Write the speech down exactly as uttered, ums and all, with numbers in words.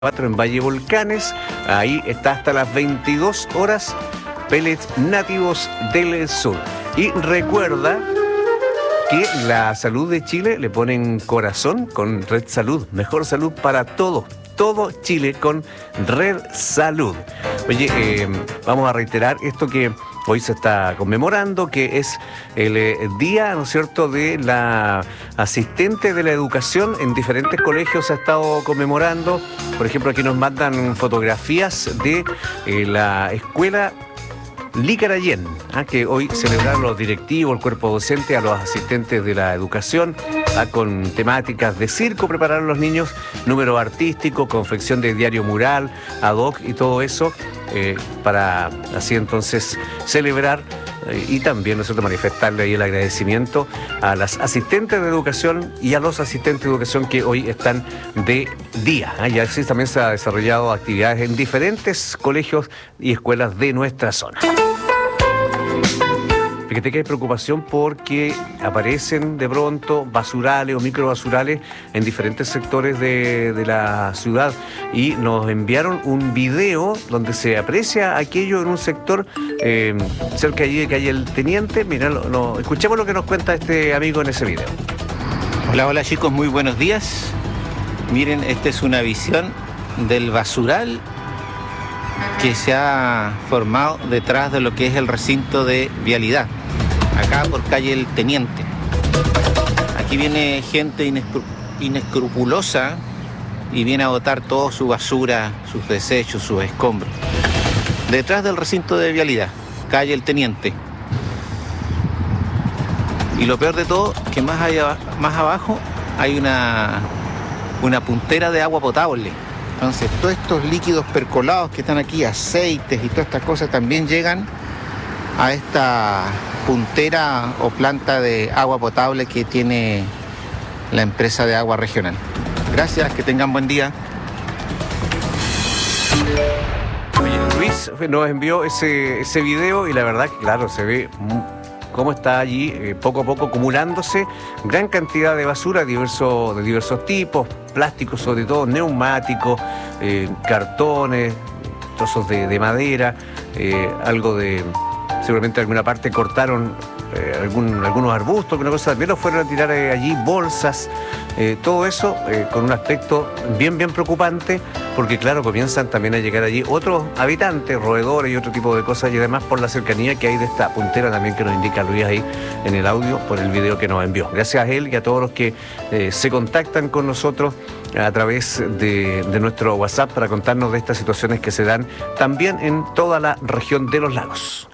cuatro en Valle Volcanes, ahí está hasta las veintidós horas, pellets nativos del sur. Y recuerda que la salud de Chile le ponen corazón con Red Salud, mejor salud para todos. Todo Chile con Red Salud. Oye, eh, vamos a reiterar esto que hoy se está conmemorando, que es el eh, día, ¿no es cierto?, de la asistente de la educación. En diferentes colegios se ha estado conmemorando. Por ejemplo, aquí nos mandan fotografías de eh, la escuela Licarayén, ¿ah? que hoy celebraron los directivos, el cuerpo docente, a los asistentes de la educación, ¿ah? con temáticas de circo, prepararon los niños, número artístico, confección de diario mural, ad hoc y todo eso, eh, para así entonces celebrar eh, y también nosotros manifestarle ahí el agradecimiento a las asistentes de educación y a los asistentes de educación que hoy están de día. ¿ah? Y así también se han desarrollado actividades en diferentes colegios y escuelas de nuestra zona. Fíjate que hay preocupación porque aparecen de pronto basurales o microbasurales en diferentes sectores de, de la ciudad, y nos enviaron un video donde se aprecia aquello en un sector eh, cerca allí de calle El Teniente. Mirá, lo, lo, escuchemos lo que nos cuenta este amigo en ese video. Hola, hola chicos, muy buenos días. Miren, esta es una visión del basural que se ha formado detrás de lo que es el recinto de vialidad, acá por calle El Teniente. Aquí viene gente inescru- inescrupulosa y viene a botar toda su basura, sus desechos, sus escombros, detrás del recinto de vialidad, calle El Teniente. Y lo peor de todo, que más, allá, más abajo hay una, una puntera de agua potable. Entonces, todos estos líquidos percolados que están aquí, aceites y todas estas cosas, también llegan a esta puntera o planta de agua potable que tiene la empresa de agua regional. Gracias, que tengan buen día. Oye, Luis nos envió ese, ese video y la verdad que, claro, se ve cómo está allí eh, poco a poco acumulándose gran cantidad de basura diverso, de diversos tipos, plásticos sobre todo, neumáticos, eh, cartones, trozos de, de madera, eh, algo de... seguramente en alguna parte cortaron eh, algún, algunos arbustos, alguna cosa, también lo fueron a tirar eh, allí, bolsas, eh, todo eso eh, con un aspecto bien, bien preocupante, porque claro, comienzan también a llegar allí otros habitantes, roedores y otro tipo de cosas, y además por la cercanía que hay de esta puntera también que nos indica Luis ahí en el audio, por el video que nos envió. Gracias a él y a todos los que eh, se contactan con nosotros a través de, de nuestro WhatsApp para contarnos de estas situaciones que se dan también en toda la región de los lagos.